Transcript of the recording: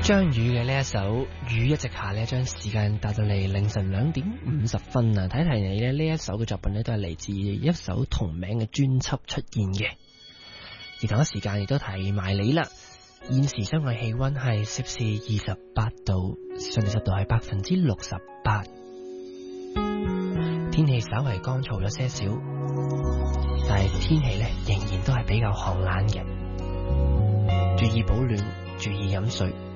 張宇嘅呢一首《雨一直下》呢，將時間帶到嚟凌晨2:50啊！提你咧，呢一首嘅作品咧都係嚟自一首同名嘅專輯出現嘅。而同一時間亦都提埋你啦，現時室外氣溫係攝氏28度，相對濕度係68%，天氣稍為乾燥咗些少，但係天氣咧仍然都係比較寒冷嘅，注意保暖，注意飲水。